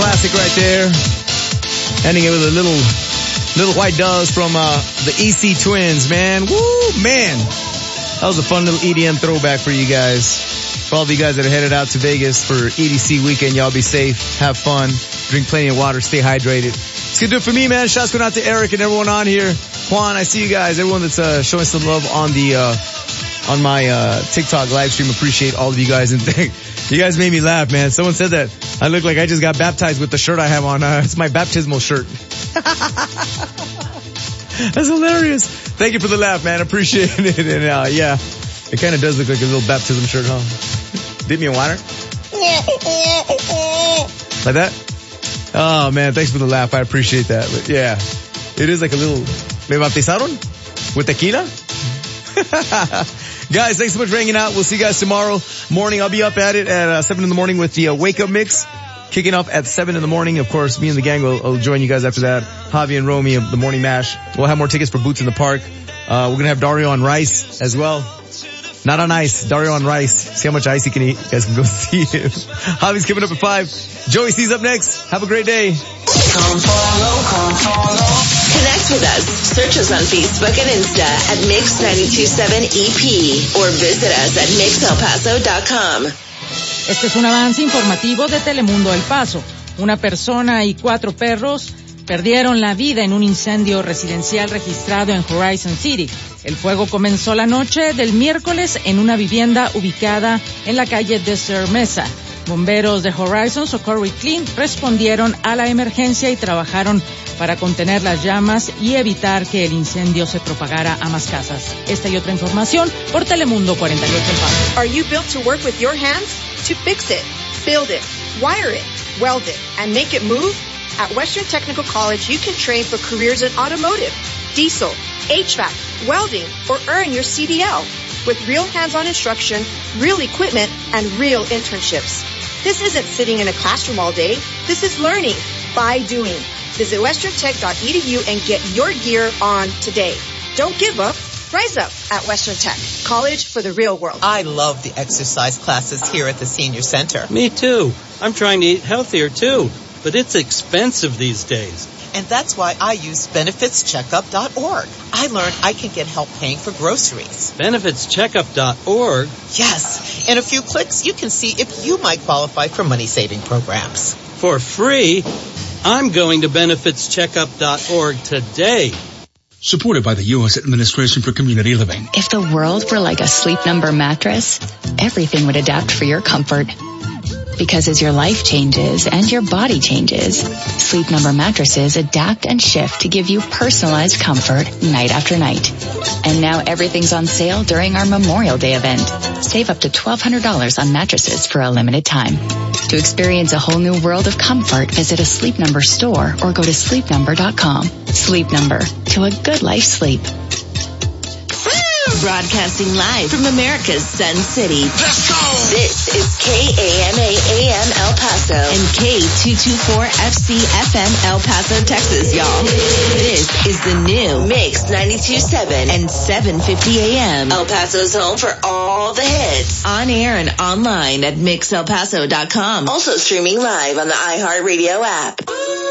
classic right there. Ending it with a little white doves from the EC Twins, man. Woo, man. That was a fun little EDM throwback for you guys. For all of you guys that are headed out to Vegas for EDC weekend, y'all be safe, have fun, drink plenty of water, stay hydrated. It's gonna do it for me, man. Shouts going out to Eric and everyone on here. Juan, I see you guys. Everyone that's showing some love on the on my TikTok live stream. Appreciate all of you guys, and you guys made me laugh, man. Someone said that I look like I just got baptized with the shirt I have on. It's my baptismal shirt. That's hilarious. Thank you for the laugh, man. Appreciate it. And yeah, it kind of does look like a little baptism shirt, huh? Dip me in water. Like that? Oh man, thanks for the laugh. I appreciate that. But yeah, it is like a little. ¿Me bautizaron? With tequila? Guys, thanks so much for hanging out. We'll see you guys tomorrow morning. I'll be up at it at 7 in the morning with the Wake Up Mix. Kicking off at 7 in the morning. Of course, me and the gang will join you guys after that. Javi and Romy of the Morning Mash. We'll have more tickets for Boots in the Park. We're going to have Dario on Rice as well. Not on ice. Dario on Rice. See how much ice he can eat. You guys can go see him. Javi's coming up at 5. Joey C's up next. Have a great day. Come follow. Connect with us. Search us on Facebook and Insta at Mix927EP or visit us at MixElPaso.com. Este es un avance informativo de Telemundo El Paso. Una persona y 4 perros perdieron la vida en un incendio residencial registrado en Horizon City. El fuego comenzó la noche del miércoles en una vivienda ubicada en la calle Desert Mesa. Bomberos de Horizon, Socorro y Clean respondieron a la emergencia y trabajaron para contener las llamas y evitar que el incendio se propagara a más casas. Esta y otra información por Telemundo 48 El Paso. Are you built to work with your hands? To fix it, build it, wire it, weld it, and make it move? At Western Technical College, you can train for careers in automotive, diesel, HVAC, welding, or earn your CDL with real hands-on instruction, real equipment, and real internships. This isn't sitting in a classroom all day. This is learning by doing. Visit westerntech.edu and get your gear on today. Don't give up. Rise up at Western Tech. College for the real world. I love the exercise classes here at the Senior Center. Me too. I'm trying to eat healthier too, but it's expensive these days. And that's why I use benefitscheckup.org. I learned I can get help paying for groceries. Benefitscheckup.org? Yes. In a few clicks, you can see if you might qualify for money-saving programs. For free? I'm going to benefitscheckup.org today. Supported by the U.S. Administration for Community Living. If the world were like a Sleep Number mattress, everything would adapt for your comfort. Because as your life changes and your body changes, Sleep Number mattresses adapt and shift to give you personalized comfort night after night. And now everything's on sale during our Memorial Day event. Save up to $1,200 on mattresses for a limited time. To experience a whole new world of comfort, visit a Sleep Number store or go to sleepnumber.com. Sleep Number, to a good life sleep. Broadcasting live from America's Sun City. Let's go! This is KAMA AM El Paso and K224FC FM El Paso, Texas, y'all. This is the new Mix 92.7 and 7:50 AM. El Paso's home for all the hits. On air and online at MixElPaso.com. Also streaming live on the iHeartRadio app.